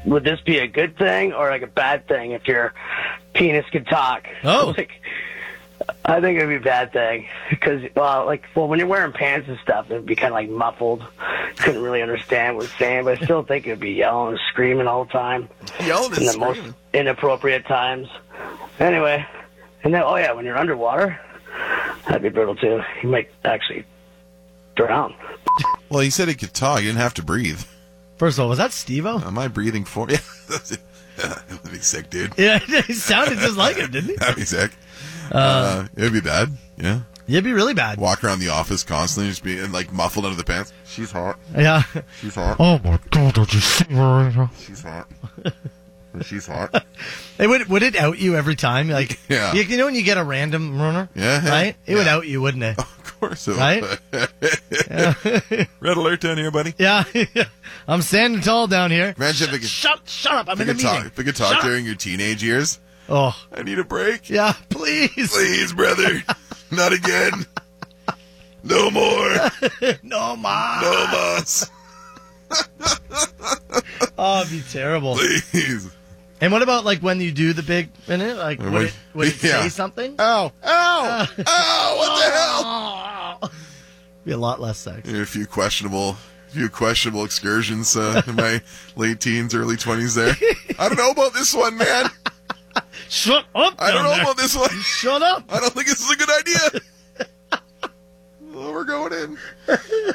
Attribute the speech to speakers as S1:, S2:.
S1: would this be a good thing or like a bad thing if your penis could talk?
S2: Oh.
S1: Like, I think it would be a bad thing because, when you're wearing pants and stuff, it'd be kind of like muffled. Couldn't really understand what it's saying, but I still think it'd be yelling and screaming all the time.
S3: Yelling and
S1: in the
S3: screaming.
S1: most inappropriate times. Anyway, and then, when you're underwater, that'd be brutal too. You might actually drown.
S3: Well, he said he could talk. He didn't have to breathe.
S2: First of all, was that Steve-O?
S3: Am I breathing for you? That'd be sick, dude.
S2: Yeah, he sounded just like him, didn't he?
S3: That'd be sick. It'd be bad. Yeah.
S2: It'd be really bad.
S3: Walk around the office constantly, just being like muffled under the pants. She's hot.
S2: Yeah.
S3: She's hot.
S2: Oh my God! Did you see her?
S3: She's hot. She's hot.
S2: Hey, would it out you every time? Like,
S3: yeah.
S2: You know when you get a random runner?
S3: Yeah.
S2: Right? It would out you, wouldn't it?
S3: Of course it would.
S2: Right? Yeah.
S3: Red alert down here, buddy.
S2: Yeah. I'm standing tall down here.
S3: Imagine if it could,
S2: shut up. I'm in a meeting.
S3: If we could talk during your teenage years.
S2: Oh.
S3: I need a break.
S2: Yeah, please.
S3: Please, brother. Not again. No more.
S2: No more.
S3: No mas.
S2: Oh, it'd be terrible.
S3: Please.
S2: And what about like when you do the big minute? Like would it say something?
S3: Ow! Ow! Ow! What the hell?
S2: Be a lot less sex.
S3: A few questionable excursions in my late teens, early 20s. There, I don't know about this one, man.
S2: Shut up!
S3: I don't know about this one.
S2: Shut up!
S3: I don't think this is a good idea. Well, we're going in.